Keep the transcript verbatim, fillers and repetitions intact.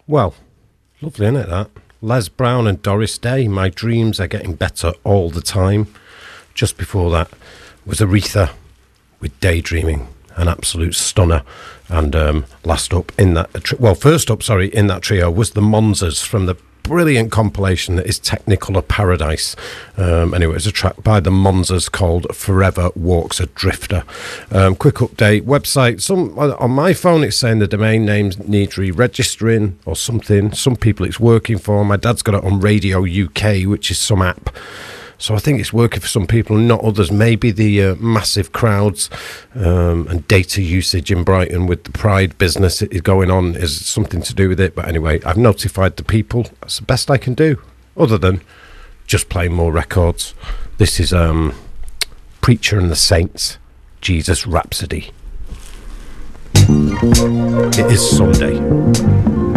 Well, lovely, isn't it, that? Les Brown and Doris Day, My Dreams Are Getting Better All the Time. Just before that was Aretha with Daydreaming, an absolute stunner. And um, last up in that, tri- well, first up, sorry, in that trio was the Monzers from the brilliant compilation that is Technicolor Paradise. Um, anyway, it's a track by the Monzers called Forever Walks a Drifter. Um, quick update, website, some on my phone it's saying the domain names need re-registering or something. Some people it's working for. My dad's got it on Radio U K, which is some app. So I think it's working for some people and not others. Maybe the uh, massive crowds um, and data usage in Brighton with the Pride business is going on is something to do with it. But anyway, I've notified the people. That's the best I can do, other than just playing more records. This is um, Preacher and the Saints, Jesus Rhapsody. It is Sunday.